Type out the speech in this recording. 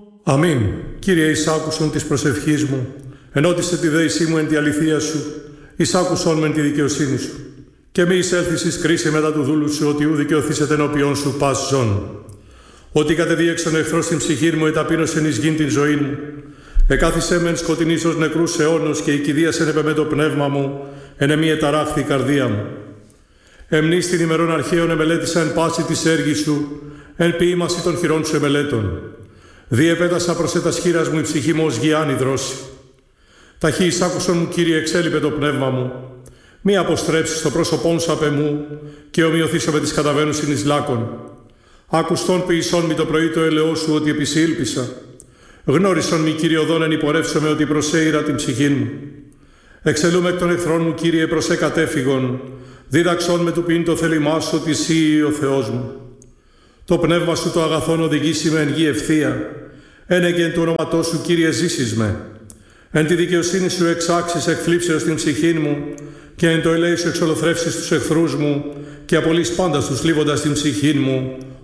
Αμήν. Κύριε, εισάκουσον της προσευχής μου, ενώτισε τη δέησή μου εν τη αληθεία σου, εισάκουσον με εν τη δικαιοσύνη σου. Και μη εισέλθεις εις κρίση μετά του δούλου σου, ότι ου δικαιωθήσετε ενώπιον σου πας ζών. Ότι κατεδίεξον ο εχθρός στην ψυχή μου, εταπείνωσεν εις γην την ζωή μου. Εκάθισε μεν σκοτεινής ως νεκρούς αιώνος, και η κηδείας ενέπε με το πνεύμα μου, ενεμή εταράχθη η καρδία μου. Εμνείς την ημερών αρχαίων εμελέτησα εν πάση της έργης σου, εν ποίημαση των χειρών σου εμελέτων. Διεπέτασα προς ετας χείρας μου η ψυχή μου ως γιάννη δρόση. Ταχύ εισάκουσον μου, Κύριε, εξέλιπε το πνεύμα μου. Μη αποστρέψεις το πρόσωπόν σου απ' εμού, και ομοιωθήσω με τις καταβαίνουσιν εις λάκων. Άκουστον ποιησόν μη το πρωί το έλεό σου, ότι επισήλπισα. Γνώρισον μη, Κύριε, οδόν εν υπορεύσομαι, ότι προσέειρα την ψυχήν μου. Εξελούμε εκ των εχθρών μου, Κύριε, προς εκατέφυγον. Δίδαξον με του ποιήν το θέλημά σου, ότι εσύ ο Θεός μου. Το πνεύμα σου το αγαθόν οδηγήσει με εν γη ευθεία. Ένεγεν του όνοματός σου, Κύριε, ζήσεις με. Εν τη δικαιοσύνη σου εξάξεις εκθλίψεως την ψυχή μου, και εν το ελέη σου εξολοθρεύσεις τους εχθρούς μου, και απολύς πάντα τους λίβοντας την ψυχή μου,